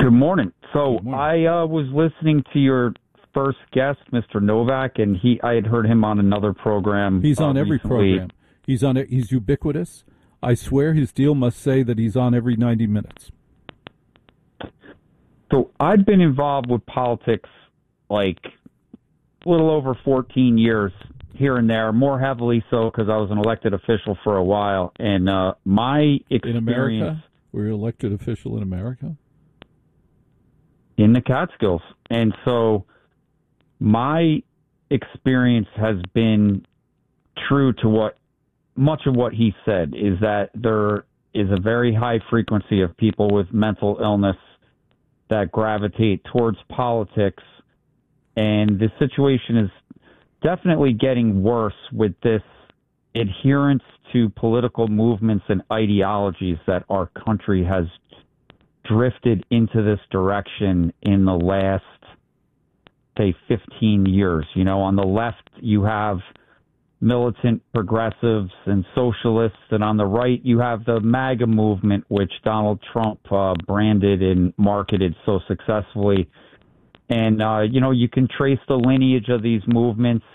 Good morning. So Good morning. I was listening to your first guest, Mr. Novak, and I had heard him on another program. He's on every recently. program. He's ubiquitous. I swear his deal must say that he's on every 90 minutes. So I've been involved with politics like a little over 14 years here and there, more heavily so because I was an elected official for a while. And my experience... In America? Were you elected official in America? In the Catskills. And so my experience has been true to much of what he said, is that there is a very high frequency of people with mental illness that gravitate towards politics. And the situation is definitely getting worse with this adherence to political movements and ideologies that our country has drifted into this direction in the last, say, 15 years. You know, on the left, you have militant progressives and socialists, and on the right, you have the MAGA movement, which Donald Trump branded and marketed so successfully. And, you know, you can trace the lineage of these movements,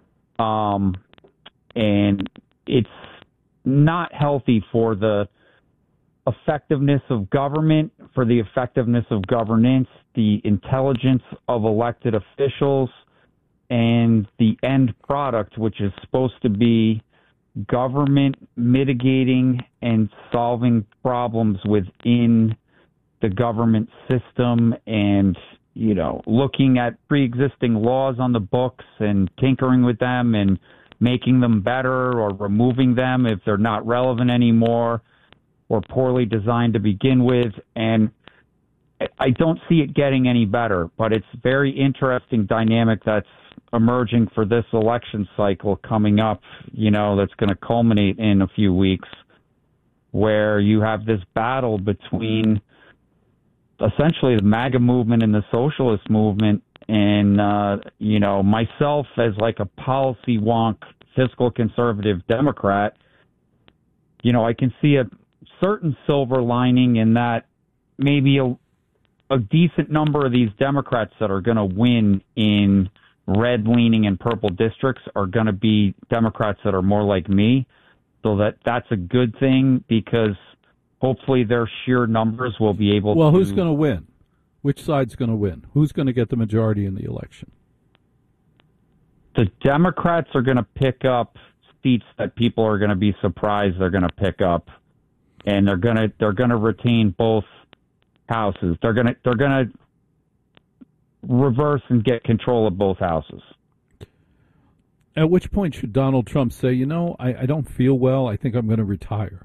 and it's not healthy for the effectiveness of government, for the effectiveness of governance, the intelligence of elected officials, and the end product, which is supposed to be government mitigating and solving problems within the government system and, you know, looking at pre-existing laws on the books and tinkering with them and making them better or removing them if they're not relevant anymore or poorly designed to begin with. And I don't see it getting any better, but it's very interesting dynamic that's emerging for this election cycle coming up, you know, that's going to culminate in a few weeks, where you have this battle between essentially the MAGA movement and the socialist movement. And, you know, myself as like a policy wonk, fiscal conservative Democrat, you know, I can see a certain silver lining in that maybe a decent number of these Democrats that are going to win in red-leaning and purple districts are going to be Democrats that are more like me. So that's a good thing, because hopefully their sheer numbers will be able to... Well, who's going to win? Which side's going to win? Who's going to get the majority in the election? The Democrats are going to pick up seats that people are going to be surprised they're going to pick up, and they're going to retain both houses. They're going to reverse and get control of both houses. At which point should Donald Trump say, you know, I don't feel well, I think I'm going to retire?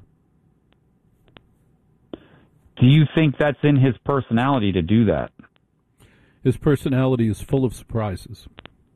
Do you think that's in his personality to do that? His personality is full of surprises.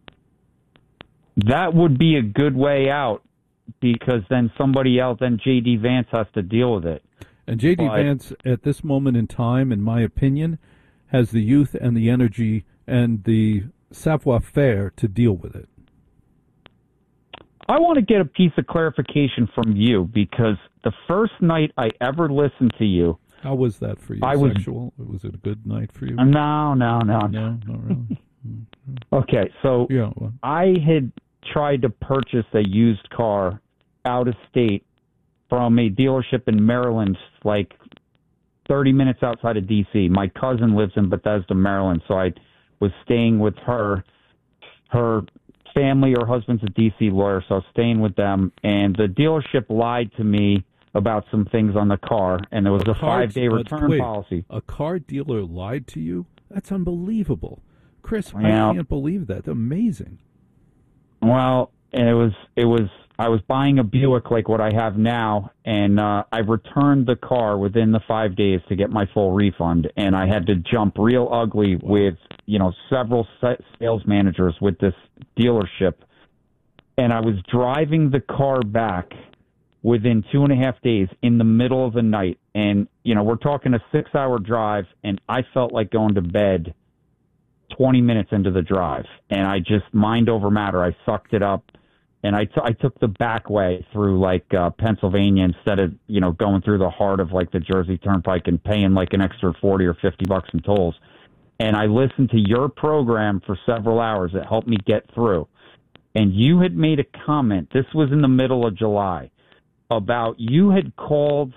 That would be a good way out, because then somebody else, then J.D. Vance has to deal with it. And J.D. Vance, at this moment in time, in my opinion, has the youth and the energy and the savoir-faire to deal with it. I want to get a piece of clarification from you, because the first night I ever listened to you... How was that for you? Sexual? Was it a good night for you? No. No, not really. Okay, so yeah, well. I had tried to purchase a used car out of state from a dealership in Maryland, like 30 minutes outside of D.C. My cousin lives in Bethesda, Maryland, so I was staying with her. Her family, her husband's a D.C. lawyer, so I was staying with them, and the dealership lied to me about some things on the car, and there was a 5-day return policy. A car dealer lied to you? That's unbelievable. Chris, I can't believe that. That's amazing. Well, and I was buying a Buick like what I have now, and I returned the car within the 5 days to get my full refund, and I had to jump real ugly with, you know, several sales managers with this dealership, and I was driving the car back within 2.5 days in the middle of the night, and, you know, we're talking a 6-hour drive, and I felt like going to bed 20 minutes into the drive, and I just, mind over matter, I sucked it up, and I took the back way through Pennsylvania instead of going through the heart of the Jersey Turnpike and paying an extra $40 or $50 in tolls. And I listened to your program for several hours. It helped me get through. And you had made a comment. This was in the middle of July about you had called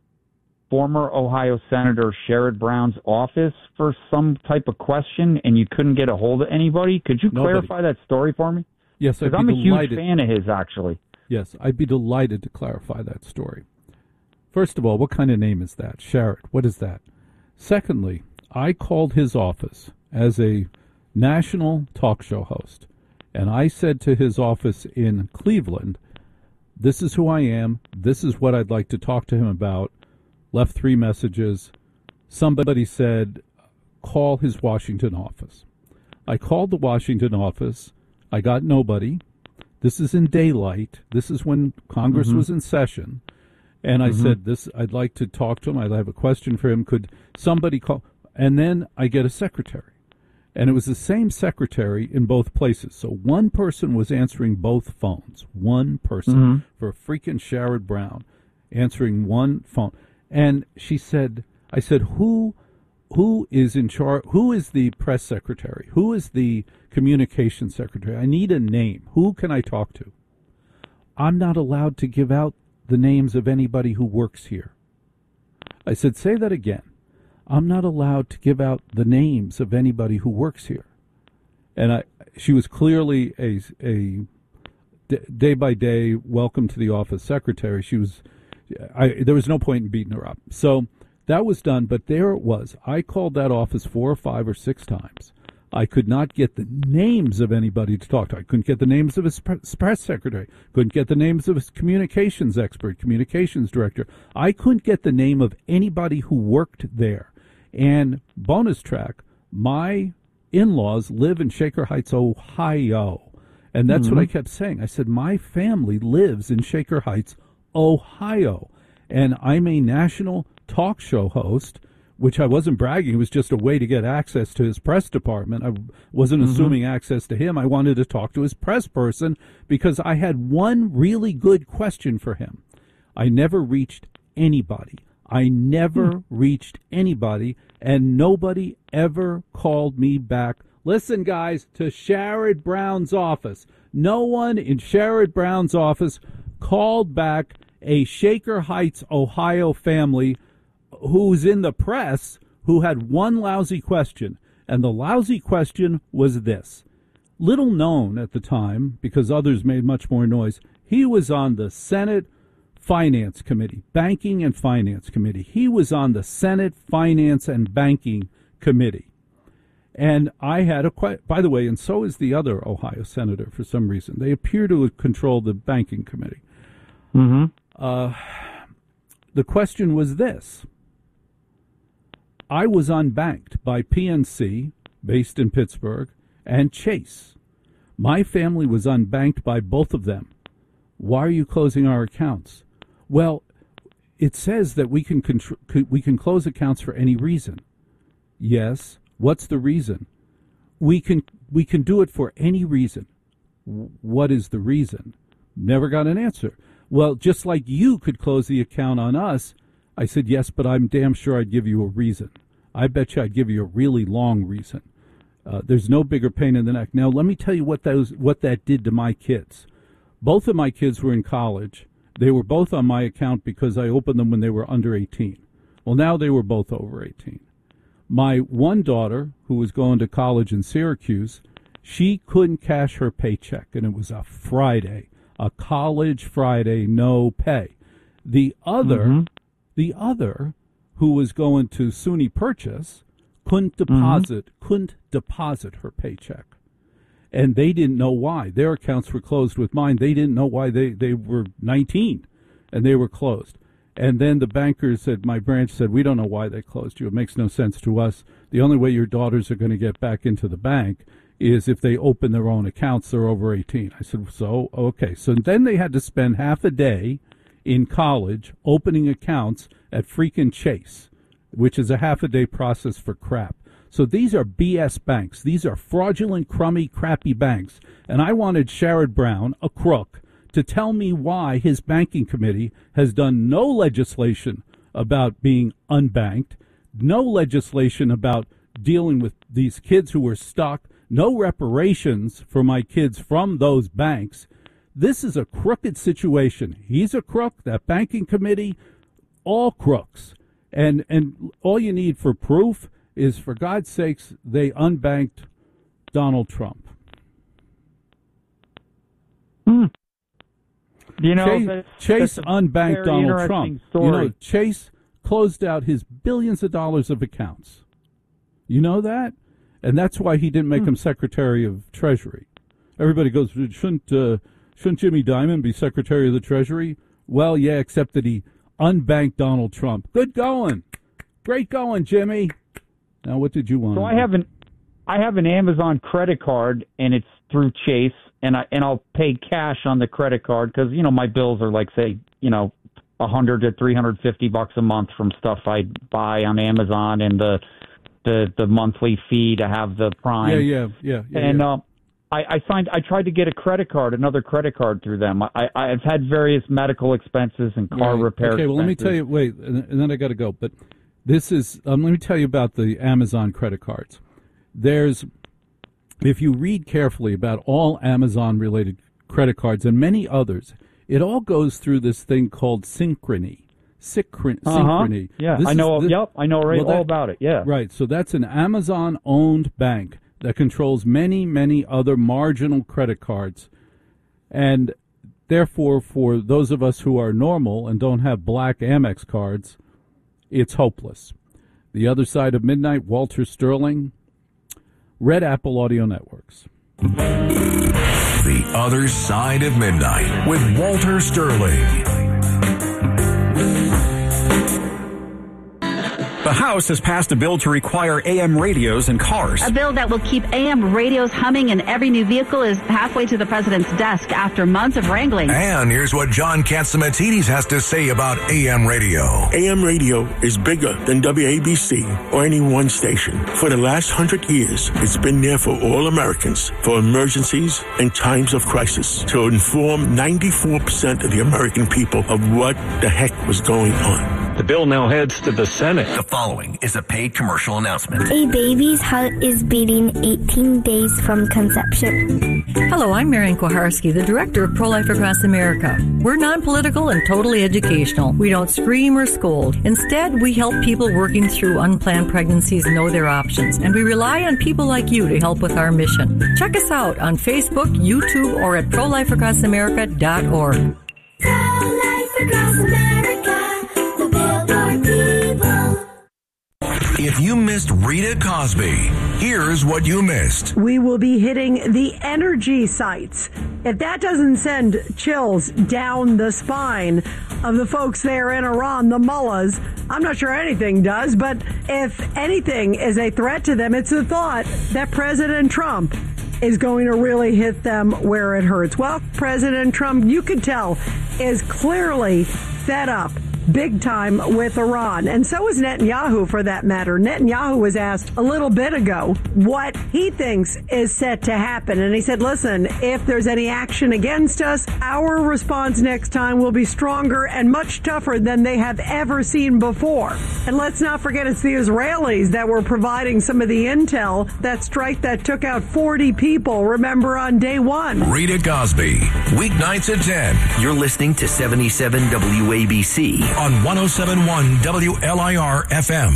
former Ohio Senator Sherrod Brown's office for some type of question, and you couldn't get a hold of anybody. Could you clarify that story for me? Yes, because I'm a huge fan of his, actually. Yes, I'd be delighted to clarify that story. First of all, what kind of name is that? Sherrod, what is that? Secondly, I called his office as a national talk show host, and I said to his office in Cleveland, this is who I am, this is what I'd like to talk to him about, left 3 messages. Somebody said, call his Washington office. I called the Washington office. I got nobody. This is in daylight. This is when Congress was in session. And I said, I'd like to talk to him. I have a question for him. Could somebody call? And then I get a secretary. And it was the same secretary in both places. So one person was answering both phones. One person for freaking Sherrod Brown answering one phone. And she said, I said, who is in charge? Who is the press secretary? Who is the communications secretary? I need a name. Who can I talk to? I'm not allowed to give out the names of anybody who works here. I said, say that again. I'm not allowed to give out the names of anybody who works here. And she was clearly a day-by-day welcome to the office secretary. There was no point in beating her up. So that was done, but there it was. I called that office 4 or 5 or 6 times. I could not get the names of anybody to talk to. I couldn't get the names of his press secretary. Couldn't get the names of his communications expert, communications director. I couldn't get the name of anybody who worked there. And bonus track, my in-laws live in Shaker Heights, Ohio. And that's what I kept saying. I said, my family lives in Shaker Heights, Ohio. And I'm a national talk show host, which I wasn't bragging. It was just a way to get access to his press department. I wasn't assuming access to him. I wanted to talk to his press person because I had one really good question for him. I never reached anybody. I never reached anybody, and nobody ever called me back. Listen, guys, to Sherrod Brown's office. No one in Sherrod Brown's office called back a Shaker Heights, Ohio family who's in the press who had one lousy question, and the lousy question was this. Little known at the time, because others made much more noise, he was on the Senate Finance Committee, Banking and Finance Committee. He was on the Senate Finance and Banking Committee. And I had by the way, and so is the other Ohio senator for some reason. They appear to control the Banking Committee. The question was this. I was unbanked by PNC, based in Pittsburgh, and Chase. My family was unbanked by both of them. Why are you closing our accounts? Well, it says that we can close accounts for any reason. Yes. What's the reason? We can do it for any reason. What is the reason? Never got an answer. Well, just like you could close the account on us, I said, yes, but I'm damn sure I'd give you a reason. I bet you I'd give you a really long reason. There's no bigger pain in the neck. Now, let me tell you what that did to my kids. Both of my kids were in college. They were both on my account because I opened them when they were under 18. Well, now they were both over 18. My one daughter, who was going to college in Syracuse, she couldn't cash her paycheck, and it was a Friday, a college Friday, no pay. The other, who was going to SUNY Purchase, couldn't deposit her paycheck. And they didn't know why. Their accounts were closed with mine. They didn't know why. They were 19, and they were closed. And then the bankers said, my branch said, we don't know why they closed you. It makes no sense to us. The only way your daughters are going to get back into the bank is if they open their own accounts. They're over 18. I said, so, okay. So then they had to spend half a day in college opening accounts at freaking Chase, which is a half a day process for crap. So these are BS banks. These are fraudulent, crummy, crappy banks. And I wanted Sherrod Brown, a crook, to tell me why his banking committee has done no legislation about being unbanked, no legislation about dealing with these kids who were stuck, no reparations for my kids from those banks. This is a crooked situation. He's a crook, that banking committee, all crooks. And all you need for proof is, for God's sakes, they unbanked Donald Trump. You know, Chase unbanked Donald Trump. Story. You know, Chase closed out his billions of dollars of accounts. You know that? And that's why he didn't make him Secretary of Treasury. Everybody goes, shouldn't Jimmy Dimon be Secretary of the Treasury? Well, yeah, except that he unbanked Donald Trump. Good going. Great going, Jimmy. Now, what did you want? So I have an Amazon credit card, and it's through Chase, and I'll pay cash on the credit card because, you know, my bills are like, say, you know, $100 to $350 a month from stuff I buy on Amazon, and the monthly fee to have the Prime. Yeah. And I tried to get another credit card through them. I've had various medical expenses and car repair expenses. Okay, well, let me tell you, wait, and then I got to go. But this is, let me tell you about the Amazon credit cards. If you read carefully about all Amazon-related credit cards and many others, it all goes through this thing called Synchrony. Synchrony. Yeah, I know all about it. Yeah. Right. So that's an Amazon-owned bank that controls many, many other marginal credit cards. And therefore, for those of us who are normal and don't have black Amex cards, it's hopeless. The Other Side of Midnight, Walter Sterling, Red Apple Audio Networks. The Other Side of Midnight with Walter Sterling. The House has passed a bill to require AM radios in cars. A bill that will keep AM radios humming in every new vehicle is halfway to the president's desk after months of wrangling. And here's what John Catsimatidis has to say about AM radio. AM radio is bigger than WABC or any one station. For the last 100 years, it's been there for all Americans, for emergencies and times of crisis, to inform 94% of the American people of what the heck was going on. The bill now heads to the Senate. The following is a paid commercial announcement. A baby's heart is beating 18 days from conception. Hello, I'm Marian Koharski, the director of Pro-Life Across America. We're non-political and totally educational. We don't scream or scold. Instead, we help people working through unplanned pregnancies know their options, and we rely on people like you to help with our mission. Check us out on Facebook, YouTube, or at ProLifeAcrossAmerica.org. Pro-Life Across America. If you missed Rita Cosby, here's what you missed. We will be hitting the energy sites. If that doesn't send chills down the spine of the folks there in Iran, the mullahs, I'm not sure anything does, but if anything is a threat to them, it's the thought that President Trump is going to really hit them where it hurts. Well, President Trump, you could tell, is clearly fed up big time with Iran. And so is Netanyahu, for that matter. Netanyahu was asked a little bit ago what he thinks is set to happen. And he said, listen, if there's any action against us, our response next time will be stronger and much tougher than they have ever seen before. And let's not forget, it's the Israelis that were providing some of the intel, that strike that took out 40 people, remember, on day one. Rita Cosby, weeknights at 10. You're listening to 77 WABC. On 107.1 WLIR FM.